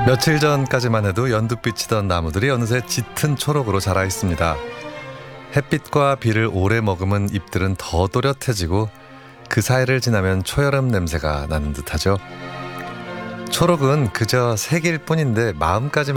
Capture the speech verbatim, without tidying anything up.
며칠 전까지만 해도 연두빛이던 나무들이 어느새 짙은 초록으로 자라 있습니다. 햇빛과 비를 오래 머금은 잎들은 더 또렷해지고 그 사이를 지나면 초여름 냄새가 나는 듯하죠. 초록은 그저 색일 뿐인데 마음까지